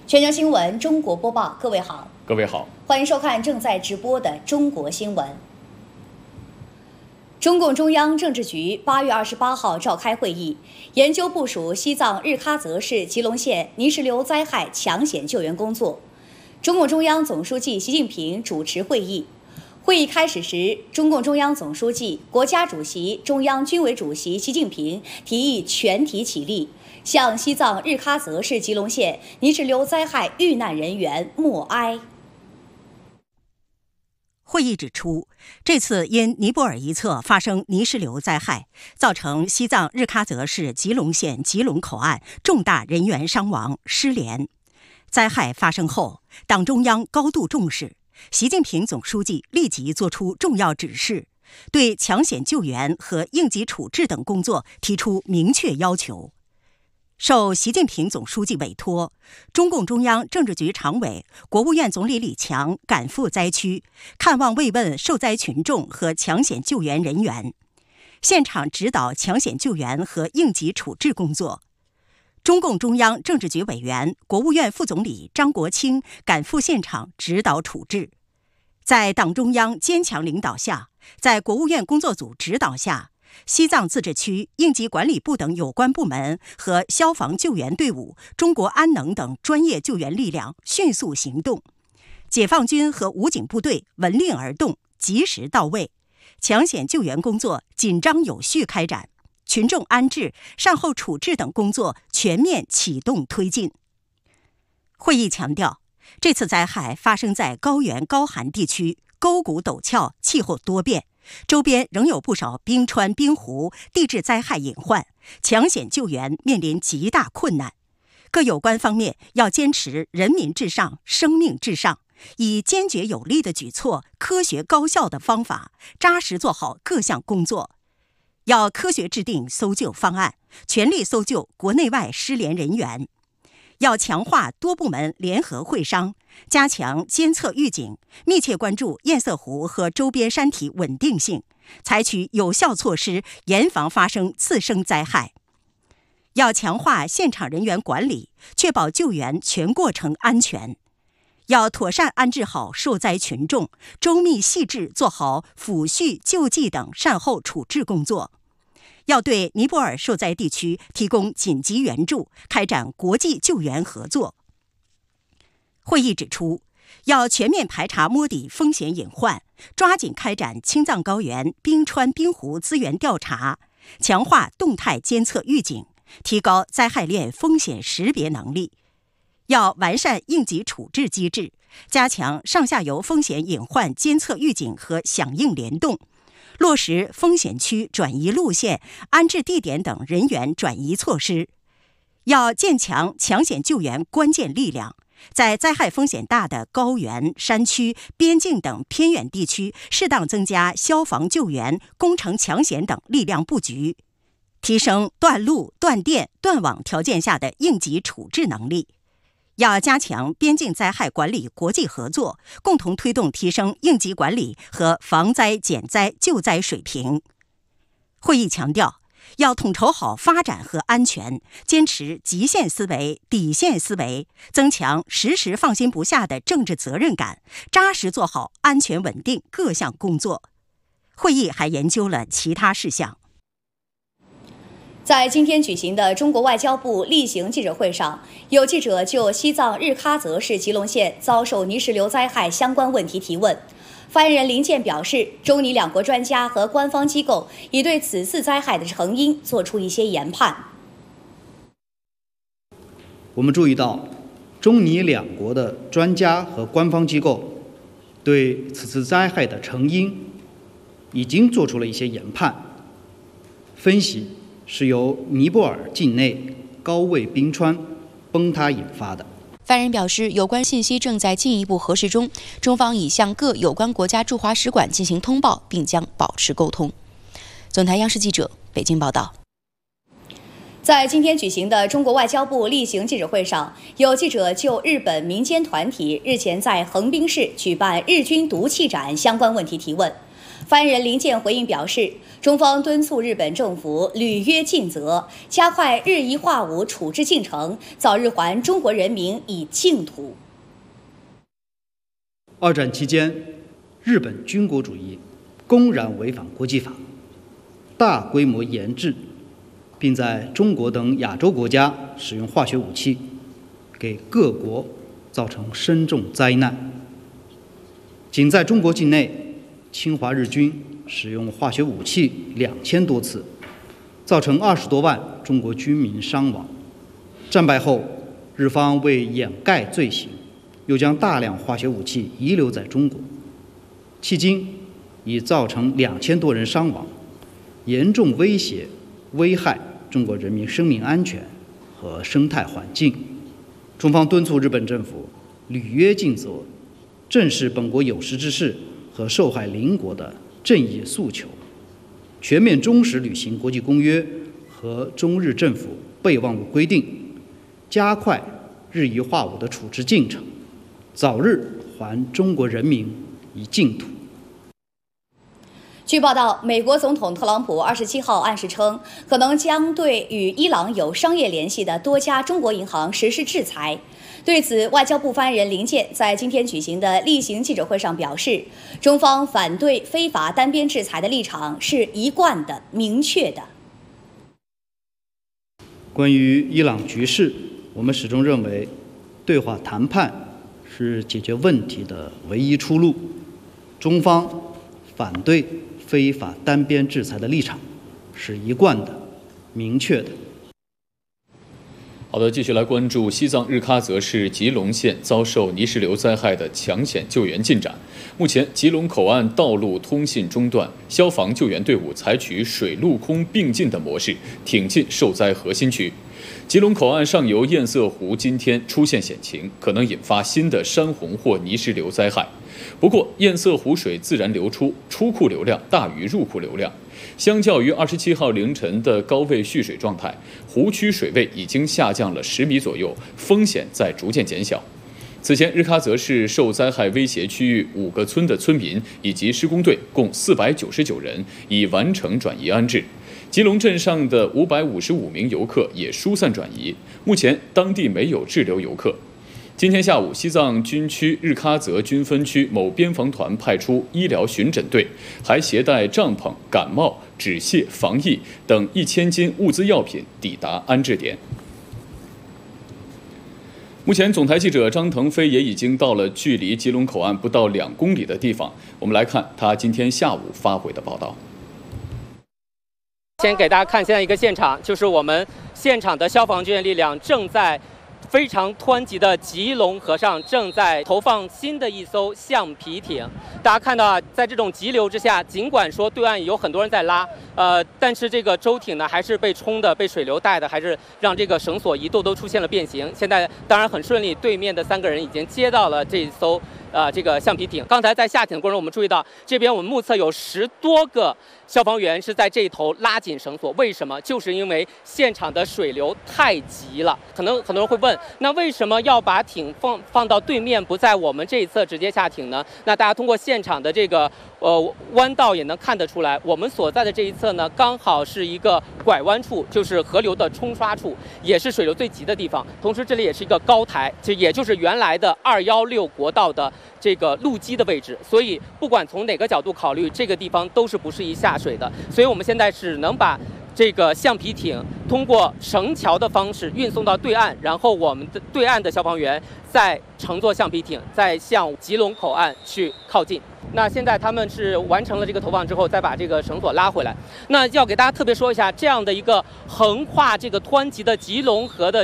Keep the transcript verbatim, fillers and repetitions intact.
全球新闻中国播报，各位好， 各位好， 欢迎收看正在直播的中国新闻。中共中央政治局八月二十八号召开会议，研究部署西藏日喀则市吉隆县泥石流灾害抢险救援工作。中共中央总书记习近平主持会议。会议开始时，中共中央总书记、国家主席、中央军委主席习近平提议全体起立，向西藏日喀则市吉隆县泥石流灾害遇难人员默哀。 会议指出，这次因尼泊尔一侧发生泥石流灾害，造成西藏日喀则市吉隆县吉隆口岸重大人员伤亡、失联。灾害发生后，党中央高度重视，习近平总书记立即作出重要指示，对抢险救援和应急处置等工作提出明确要求。受习近平总书记委托，中共中央政治局常委、国务院总理李强赶赴灾区，看望慰问受灾群众和抢险救援人员，现场指导抢险救援和应急处置工作。中共中央政治局委员、国务院副总理张国清赶赴现场指导处置。在党中央坚强领导下，在国务院工作组指导下，西藏自治区应急管理部等有关部门和消防救援队伍、中国安能等专业救援力量迅速行动，解放军和武警部队闻令而动，及时到位，抢险救援工作紧张有序开展，群众安置、善后处置等工作全面启动推进。会议强调，这次灾害发生在高原高寒地区，沟谷陡峭，气候多变，周边仍有不少冰川冰湖，地质灾害隐患，抢险救援面临极大困难。各有关方面要坚持人民至上、生命至上，以坚决有力的举措、科学高效的方法，扎实做好各项工作。要科学制定搜救方案，全力搜救国内外失联人员。要强化多部门联合会商，加强监测预警，密切关注堰塞湖和周边山体稳定性，采取有效措施，严防发生次生灾害。要强化现场人员管理，确保救援全过程安全。要妥善安置好受灾群众，周密细致做好抚恤、救济等善后处置工作。要对尼泊尔受灾地区提供紧急援助，开展国际救援合作。会议指出，要全面排查摸底风险隐患，抓紧开展青藏高原冰川冰湖资源调查，强化动态监测预警，提高灾害链风险识别能力。要完善应急处置机制，加强上下游风险隐患监测预警和响应联动，落实风险区转移路线、安置地点等人员转移措施。要建强抢险救援关键力量，在灾害风险大的高原、山区、边境等偏远地区，适当增加消防救援、工程抢险等力量布局，提升断路、断电、断网条件下的应急处置能力。要加强边境灾害管理国际合作，共同推动提升应急管理和防灾减灾救灾水平。会议强调，要统筹好发展和安全，坚持极限思维、底线思维，增强时时放心不下的政治责任感，扎实做好安全稳定各项工作。会议还研究了其他事项。 在今天举行的中国外交部例行记者会上，有记者就西藏日喀则市吉隆县遭受泥石流灾害相关问题提问。发言人林健表示，中尼两国专家和官方机构已对此次灾害的成因做出一些研判。 我们注意到，中尼两国的专家和官方机构对此次灾害的成因已经做出了一些研判，分析是由尼泊尔境内高位冰川崩塌引发的。 发言人表示，有关信息正在进一步核实中，中方已向各有关国家驻华使馆进行通报，并将保持沟通。总台央视记者北京报道。 在今天举行的中国外交部例行记者会上，有记者就日本民间团体日前在横滨市举办日军毒气展相关问题提问。 发言人林健回应表示，中方敦促日本政府履约尽责，加快日夷化武处置进程，早日还中国人民以净土。 二战期间，日本军国主义公然违反国际法，大规模研制，并在中国等亚洲国家使用化学武器，给各国造成深重灾难。仅在中国境内，侵华日军使用化学武器两千多次，造成二十多万中国军民伤亡。战败后，日方为掩盖罪行，又将大量化学武器遗留在中国，迄今已造成两千多人伤亡，严重威胁、危害中国人民生命安全和生态环境。中方敦促日本政府履约尽责，正视本国有识之士和受害邻国的正义诉求，全面忠实履行国际公约和中日政府备忘录规定，加快日夷化武的处置进程，早日还中国人民以净土。 据报道，美国总统特朗普二十七号暗示称，可能将对与伊朗有商业联系的多家中国银行实施制裁。对此，外交部发言人林健在今天举行的例行记者会上表示，中方反对非法单边制裁的立场是一贯的、明确的。 关于伊朗局势，我们始终认为，对话谈判是解决问题的唯一出路。中方反对非法单边制裁的立场是一贯的、明确的。 好的，继续来关注西藏日喀则市吉隆县遭受泥石流灾害的抢险救援进展。目前，吉隆口岸道路通信中断，消防救援队伍采取水陆空并进的模式，挺进受灾核心区。吉隆口岸上游堰塞湖今天出现险情，可能引发新的山洪或泥石流灾害。不过，堰塞湖水自然流出，出库流量大于入库流量。相较于二十七号凌晨的高位蓄水状态，湖区水位已经下降了十米左右，风险在逐渐减小。此前，日喀则市受灾害威胁区域五个村的村民以及施工队共四百九十九人已完成转移安置。吉隆镇上的五百五十五名游客也疏散转移，目前当地没有滞留游客。今天下午，西藏军区日喀则军分区某边防团派出医疗巡诊队，还携带帐篷、感冒、止泻、防疫等一千斤物资药品抵达安置点。目前，总台记者张腾飞也已经到了距离吉隆口岸不到两公里的地方。我们来看他今天下午发回的报道。 先给大家看现在一个现场，就是我们现场的消防救援力量正在非常湍急的吉隆河上正在投放新的一艘橡皮艇。大家看到啊，在这种急流之下，尽管说对岸有很多人在拉，呃，但是这个舟艇呢还是被冲的、被水流带的，还是让这个绳索一度都出现了变形。现在当然很顺利，对面的三个人已经接到了这艘呃这个橡皮艇。刚才在下艇的过程中，我们注意到这边我们目测有十多个消防员是在这一头拉紧绳索。为什么？就是因为现场的水流太急了。可能很多人会问，那为什么要把艇放放到对面，不在我们这一侧直接下艇呢？那大家通过现场的这个呃弯道也能看得出来，我们所在的这一侧呢，刚好是一个拐弯处，就是河流的冲刷处，也是水流最急的地方。同时，这里也是一个高台，就也就是原来的二幺六国道的这个路基的位置。所以，不管从哪个角度考虑，这个地方都是不适宜下水的。所以我们现在只能把这个橡皮艇通过绳桥的方式运送到对岸，然后我们的对岸的消防员再乘坐橡皮艇，再向吉隆口岸去靠近。那现在他们是完成了这个投放之后，再把这个绳索拉回来。那要给大家特别说一下，这样的一个横跨这个湍急的吉隆河的